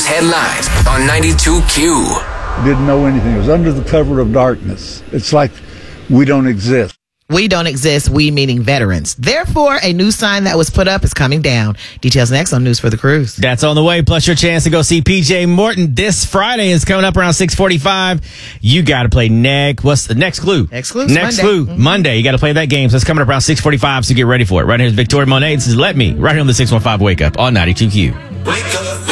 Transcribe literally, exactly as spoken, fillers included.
News headlines on ninety-two Q. Didn't know anything. It was under the cover of darkness. It's like we don't exist. We don't exist, we meaning veterans. Therefore, a new sign that was put up is coming down. Details next on News for the Cruise. That's on the way, plus your chance to go see P J Morton this Friday is coming up around six forty-five. You got to play next. What's the next clue? Next clue. Next Monday. clue. Mm-hmm. Monday. You got to play that game. So it's coming up around six forty-five, so get ready for it. Right here's Victoria Monet. This is Let Me, right here on the six one five Wake Up on ninety-two Q. Wake up.